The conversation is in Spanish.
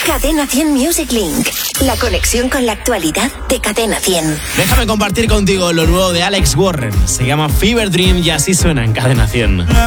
Cadena 100 Music Link. La conexión con la actualidad de Cadena 100. Déjame compartir contigo lo nuevo de Alex Warren. Se llama Fever Dream y así suena en Cadena 100.